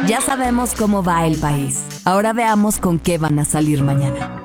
Ya sabemos cómo va el país. Ahora veamos con qué van a salir mañana.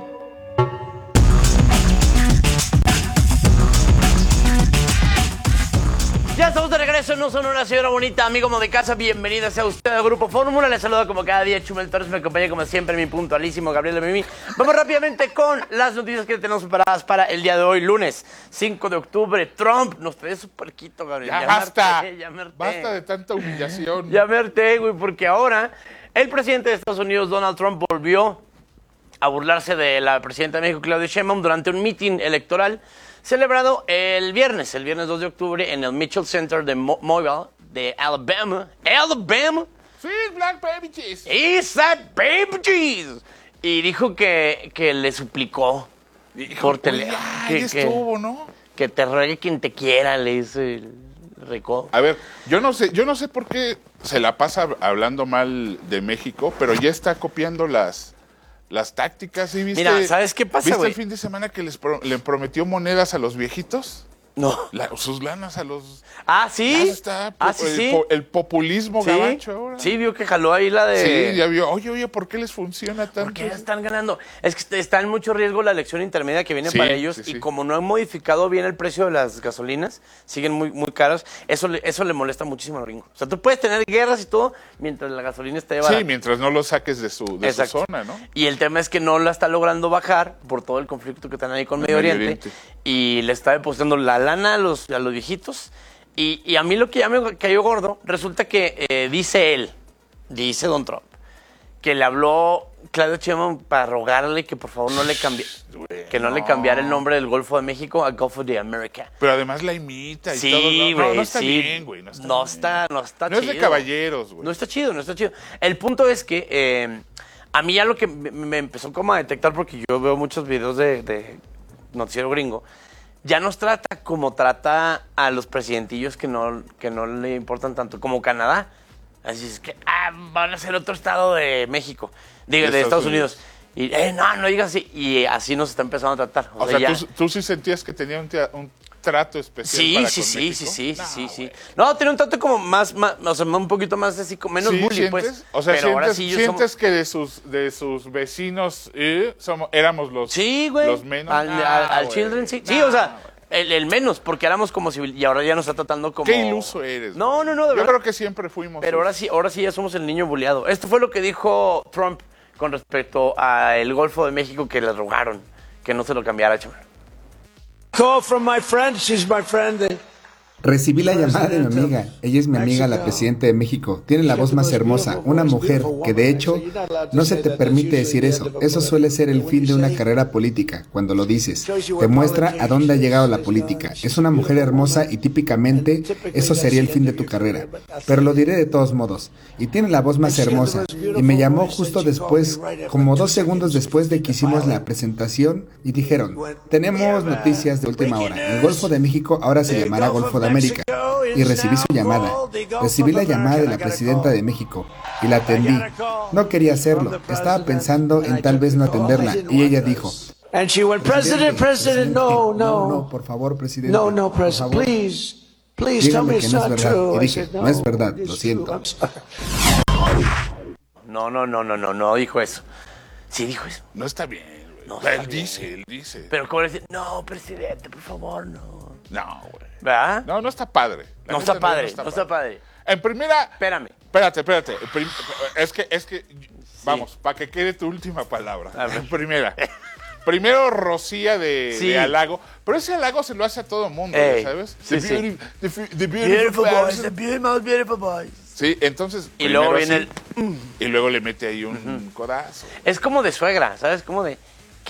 Ya estamos de regreso en No Sonora, señora bonita, amigo de casa, bienvenida sea usted al Grupo Fórmula. Les saluda como cada día Chumel Torres, me acompaña como siempre mi puntualísimo Gabriel de Mimi. Vamos rápidamente con las noticias que tenemos preparadas para el día de hoy, lunes 5 de octubre. Trump nos trae su puerquito, Gabriel. Ya basta, me harté. Basta de tanta humillación. Ya me harté, güey, porque ahora el presidente de Estados Unidos, Donald Trump, volvió a burlarse de la presidenta de México, Claudia Sheinbaum, durante un mitin electoral celebrado el viernes 2 de octubre en el Mitchell Center de Mobile, de Alabama. ¡Alabama! Sweet black baby cheese. Is that baby cheese? Y dijo que le suplicó por teléfono. Ahí estuvo, ¿no? Que te ruegue quien te quiera, le dice el recodo. A ver, yo no sé por qué se la pasa hablando mal de México, pero ya está copiando las tácticas. ¿Y viste? Mira, ¿sabes qué pasa, ¿Viste güey? el fin de semana que le prometió monedas a los viejitos? No. Sus lanas a los... Ah, ¿sí? Ya está sí. El populismo gabacho ahora. Sí, vio que jaló ahí la de... Sí, ya vio. Oye, ¿por qué les funciona tanto? ¿Por qué están ganando? Es que está en mucho riesgo la elección intermedia que viene para ellos y como no han modificado bien el precio de las gasolinas, siguen muy, muy caras, eso le molesta muchísimo al gringo. O sea, tú puedes tener guerras y todo mientras la gasolina esté barata. Sí, mientras no lo saques de su zona, ¿no? Y el tema es que no la está logrando bajar por todo el conflicto que están ahí con Medio Oriente. Y le está depositando la lana a los viejitos. Y a mí lo que ya me cayó gordo, resulta que dice Don Trump, que le habló Claudia Sheinbaum para rogarle que por favor no le cambiara el nombre del Golfo de México a Gulf of America. Pero además la imita y sí, todo. No está sí, bien, güey. No está chido. No es de caballeros, güey. No está chido. El punto es que a mí ya lo que me empezó como a detectar, porque yo veo muchos videos de noticiero gringo, ya nos trata como trata a los presidentillos que no le importan tanto, como Canadá. Así es que, van a ser otro estado de México, de Estados Unidos. Y, no digas así. Y así nos está empezando a tratar. O sea, ¿tú sí sentías que tenía un trato especial para con México? Sí. No, tenía un trato como más, o sea, un poquito más así, menos ¿Sí, bully, sientes? pues. O sea, pero ahora sí ¿sientes que de sus vecinos éramos los menos? Al Children, sí. Sí, o sea, el menos, porque éramos como civil, y ahora ya nos está tratando como... Qué iluso eres. No, de verdad. Yo creo que siempre fuimos. Pero ahora sí ya somos el niño bulleado. Esto fue lo que dijo Trump con respecto al Golfo de México, que le rogaron que no se lo cambiara, chaval. Call from my friend, she's my friend. Recibí la llamada de mi amiga. Ella es mi amiga, la presidenta de México. Tiene la voz más hermosa, una mujer que de hecho no se te permite decir eso. Eso suele ser el fin de una carrera política, cuando lo dices. Te muestra a dónde ha llegado la política. Es una mujer hermosa y típicamente eso sería el fin de tu carrera. Pero lo diré de todos modos. Y tiene la voz más hermosa. Y me llamó justo después, como 2 segundos después de que hicimos la presentación, y dijeron, tenemos noticias de última hora. El Golfo de México ahora se llamará Golfo de América. Y recibí su llamada. Recibí la llamada de la presidenta de México y la atendí. No quería hacerlo. Estaba pensando en tal vez no atenderla. Y ella dijo, And she went, President, no, por favor, presidente. No, President, por favor, please tell me dígame it's que no es not verdad. true. Y I dije, said, no es verdad, lo siento. I'm sorry. No dijo eso. Sí dijo eso. No está bien, güey. No está Él dice. Pero ¿cómo decir? No, presidente, por favor, no. No, güey. ¿Verdad? No está padre. No está padre. En primera... Espérame. Espérate. Es que vamos, para que quede tu última palabra. En primera. Primero rocía de halago, pero ese halago se lo hace a todo mundo, ¿sabes? The beautiful boys, the beautiful boys. Sí, entonces... Y luego viene y luego le mete ahí un codazo. Es como de suegra, ¿sabes? Como de...